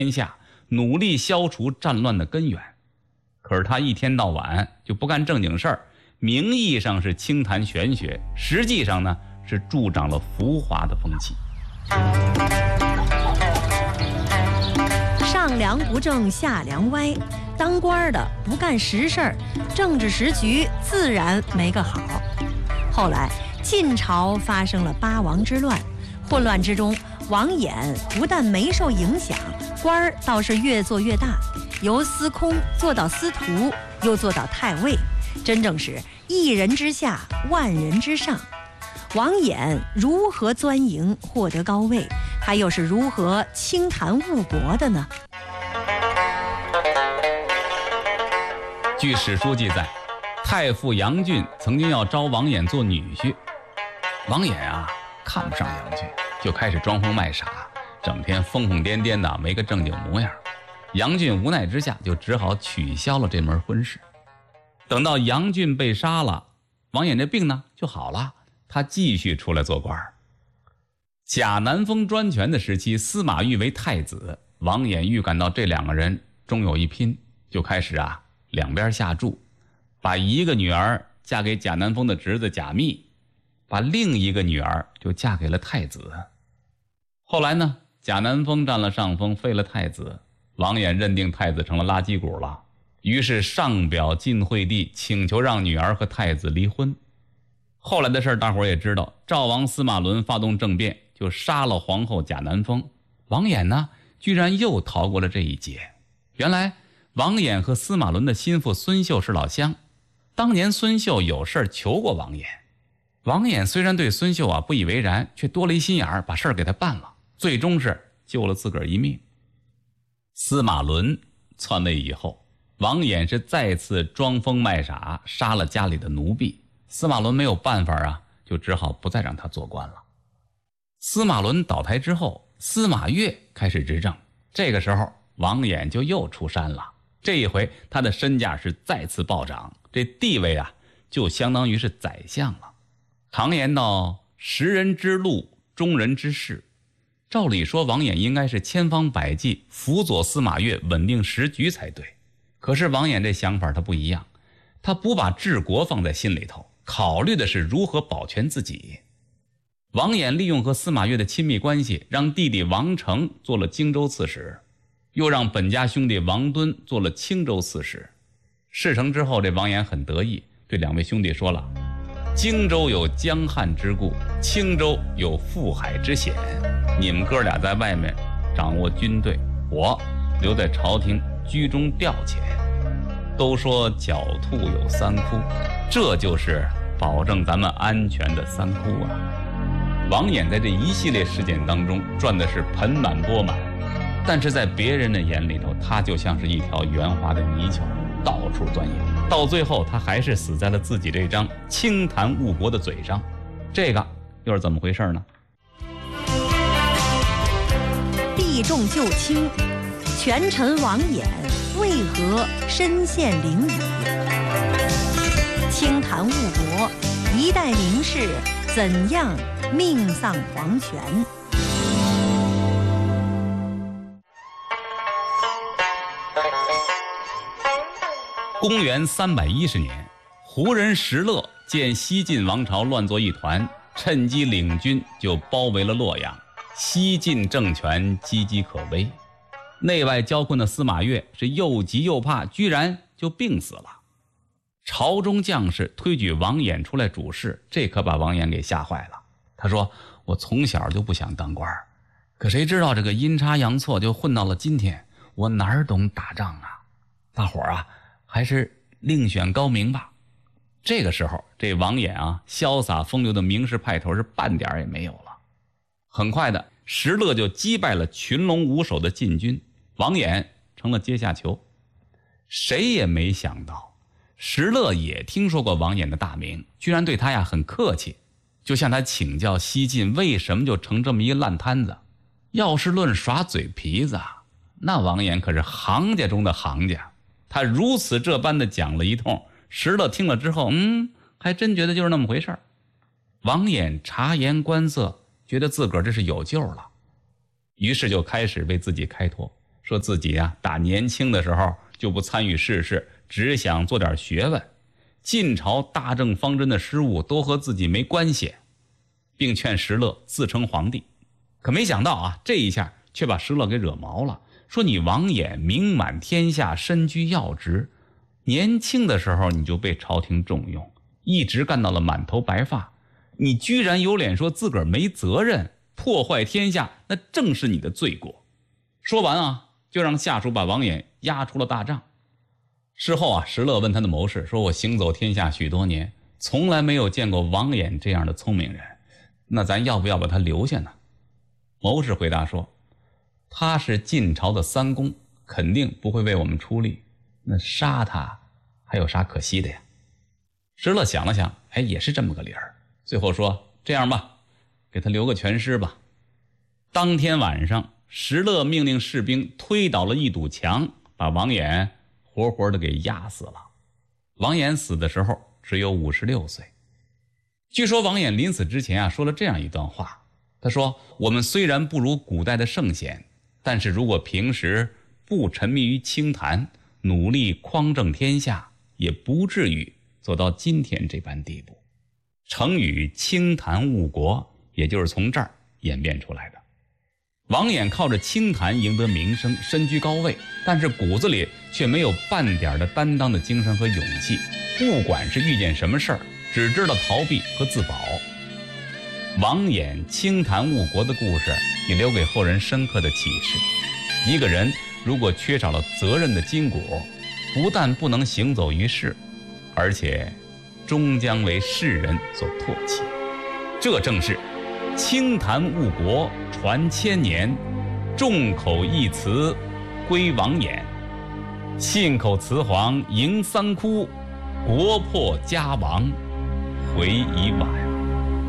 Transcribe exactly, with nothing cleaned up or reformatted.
天下，努力消除战乱的根源。可是他一天到晚就不干正经事儿，名义上是轻谈玄学，实际上呢是助长了浮华的风气。 上梁不正下梁歪，当官的不干实事儿，政治时局自然没个好。后来晋朝发生了八王之乱，混乱之中，王衍不但没受影响，官儿倒是越做越大，由司空做到司徒，又做到太尉，真正是一人之下，万人之上。王衍如何钻营获得高位，他又是如何轻谈误国的呢？ 据史书记载，太傅杨俊曾经要招王衍做女婿，王衍啊看不上杨俊，就开始装疯卖傻，整天疯疯癫癫的，没个正经模样。杨俊无奈之下就只好取消了这门婚事。等到杨俊被杀了，王衍这病呢就好了，他继续出来做官。贾南风专权的时期，司马懿为太子，王衍预感到这两个人终有一拼，就开始啊两边下注，把一个女儿嫁给贾南风的侄子贾密，把另一个女儿就嫁给了太子。后来呢，贾南风占了上风，废了太子，王衍认定太子成了垃圾股了，于是上表晋惠帝，请求让女儿和太子离婚。后来的事大伙也知道，赵王司马伦发动政变，就杀了皇后贾南风。王衍呢，居然又逃过了这一劫。原来王衍和司马伦的心腹孙秀是老乡，当年孙秀有事求过王衍，王衍虽然对孙秀啊不以为然，却多了一心眼儿，把事儿给他办了，最终是救了自个儿一命。司马伦篡位以后，王衍是再次装疯卖傻，杀了家里的奴婢。司马伦没有办法啊，就只好不再让他做官了。司马伦倒台之后，司马越开始执政，这个时候王衍就又出山了。这一回他的身价是再次暴涨，这地位啊就相当于是宰相了。常言道，识人之路，忠人之事。照理说王衍应该是千方百计辅佐司马越稳定时局才对，可是王衍这想法他不一样，他不把治国放在心里头，考虑的是如何保全自己。王衍利用和司马越的亲密关系，让弟弟王成做了荆州刺史，又让本家兄弟王敦做了青州刺史。事成之后，这王衍很得意，对两位兄弟说了，荆州有江汉之固，青州有富海之险，你们哥俩在外面掌握军队，我留在朝廷居中调遣。都说狡兔有三窟，这就是保证咱们安全的三窟啊。王衍在这一系列事件当中赚的是盆满钵满，但是在别人的眼里头，他就像是一条圆滑的泥鳅，到处钻营，到最后他还是死在了自己这张轻谈误国的嘴上。这个又是怎么回事呢？ 避重就轻，权臣王衍为何身陷囹圄？轻谈误国，一代名士怎样命丧黄泉？ 公元三百一十年，胡人石勒见西晋王朝乱作一团，趁机领军就包围了洛阳，西晋政权岌岌可危。内外交困的司马越是又急又怕，居然就病死了。朝中将士推举王衍出来主事，这可把王衍给吓坏了。他说，我从小就不想当官，可谁知道这个阴差阳错就混到了今天，我哪儿懂打仗啊，大伙儿啊还是另选高明吧。这个时候这王衍啊潇洒风流的名士派头是半点也没有了。很快的，石勒就击败了群龙无首的晋军，王衍成了阶下囚。谁也没想到，石勒也听说过王衍的大名，居然对他呀很客气，就向他请教西晋为什么就成这么一烂摊子。要是论耍嘴皮子，那王衍可是行家中的行家。他如此这般的讲了一通，石勒听了之后，嗯，还真觉得就是那么回事儿。王衍察言观色，觉得自个儿这是有救了，于是就开始为自己开脱， 说自己啊打年轻的时候就不参与世事，只想做点学问，晋朝大政方针的失误都和自己没关系，并劝石勒自称皇帝。可没想到啊，这一下却把石勒给惹毛了，说你王衍名满天下，身居要职，年轻的时候你就被朝廷重用，一直干到了满头白发，你居然有脸说自个儿没责任，破坏天下，那正是你的罪过。说完啊，就让下属把王衍押出了大帐。事后啊，石勒问他的谋士说，我行走天下许多年，从来没有见过王衍这样的聪明人，那咱要不要把他留下呢？谋士回答说，他是晋朝的三公，肯定不会为我们出力，那杀他还有啥可惜的呀？石勒想了想，哎，也是这么个理儿，最后说，这样吧，给他留个全尸吧。当天晚上，石勒命令士兵推倒了一堵墙，把王衍活活的给压死了。王衍死的时候只有五十六岁。据说王衍临死之前啊，说了这样一段话，他说，我们虽然不如古代的圣贤，但是如果平时不沉迷于清谈，努力匡正天下，也不至于走到今天这般地步。成语清谈误国也就是从这儿演变出来的。王衍靠着清谈赢得名声，身居高位，但是骨子里却没有半点的担当的精神和勇气，不管是遇见什么事儿，只知道逃避和自保。王衍清谈误国的故事也留给后人深刻的启示。一个人如果缺少了责任的筋骨，不但不能行走于世，而且终将为世人所唾弃。这正是清谈误国传千年，众口一词归王衍，信口雌黄迎三窟，国破家亡回已晚。